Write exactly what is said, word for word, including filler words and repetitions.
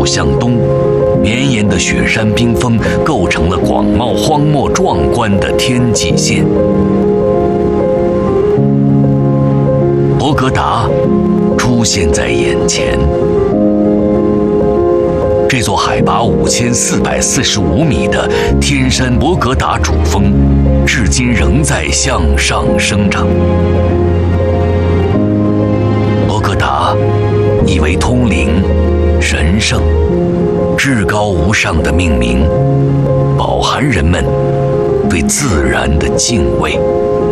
路向东，绵延的雪山冰峰构成了广袤荒漠壮观的天际线。博格达出现在眼前，这座海拔五千四百四十五米的天山博格达主峰，至今仍在向上生长。博格达意为通灵、神圣、至高无上的命名，饱含人们对自然的敬畏。